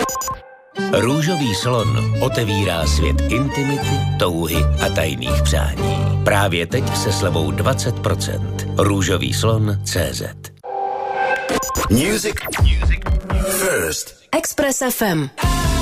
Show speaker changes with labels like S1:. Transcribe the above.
S1: Růžový slon otevírá svět intimity, touhy a tajných přání. Právě teď se slevou 20%. Růžový slon.cz.
S2: Music first.
S3: Express FM.